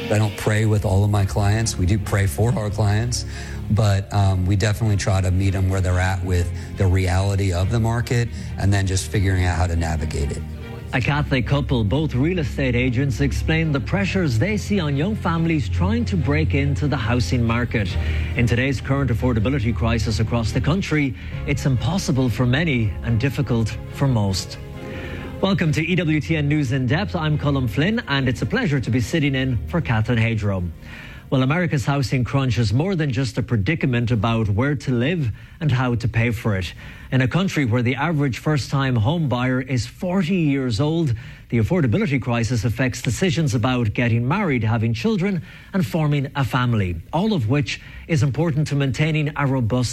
I don't pray with all of my clients. We do pray for our clients, but we definitely try to meet them where they're at with the reality of the market and then just figuring out how to navigate it. A Catholic couple, both real estate agents, explain the pressures they see on young families trying to break into the housing market. In today's current affordability crisis across the country, it's impossible for many and difficult for most. Welcome to EWTN News in Depth. I'm Colm Flynn, and it's a pleasure to be sitting in for Catherine Hadro. Well, America's housing crunch is more than just a predicament about where to live and how to pay for it. In a country where the average first-time home buyer is 40 years old, the affordability crisis affects decisions about getting married, having children and forming a family, all of which is important to maintaining a robust